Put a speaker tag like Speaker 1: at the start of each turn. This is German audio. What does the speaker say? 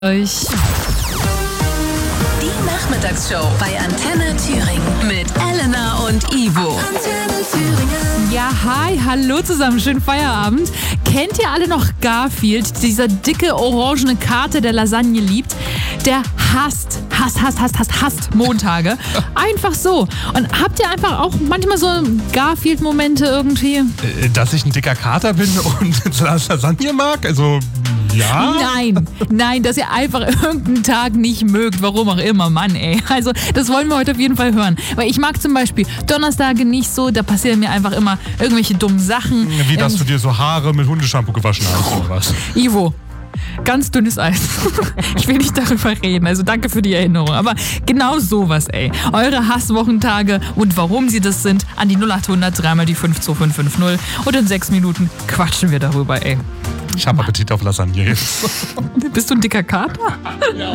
Speaker 1: euch.
Speaker 2: Die Nachmittagsshow bei Antenne Thüringen mit Elena und Ivo. Antenne Thüringen.
Speaker 1: Ja, hi, hallo zusammen, schönen Feierabend. Kennt ihr alle noch Garfield, dieser dicke orangene Kater, der Lasagne liebt? Der hasst Montage. Einfach so. Und habt ihr einfach auch manchmal so Garfield-Momente irgendwie?
Speaker 3: Dass ich ein dicker Kater bin und Lasagne mag? Also, ja.
Speaker 1: Nein, dass ihr einfach irgendeinen Tag nicht mögt, warum auch immer, Mann, ey. Also, das wollen wir heute auf jeden Fall hören. Weil ich mag zum Beispiel Donnerstage nicht so, da passieren mir einfach immer irgendwelche dummen Sachen.
Speaker 3: Wie, dass du dir so Haare mit Hundeshampoo gewaschen hast oder was?
Speaker 1: Ivo, ganz dünnes Eis. Ich will nicht darüber reden, also danke für die Erinnerung. Aber genau sowas, ey. Eure Hasswochentage und warum sie das sind, an die 0800 3 mal die 52550 und in 6 Minuten quatschen wir darüber, ey.
Speaker 3: Ich habe Appetit auf Lasagne jetzt.
Speaker 1: Bist du ein dicker Kater?
Speaker 3: Ja.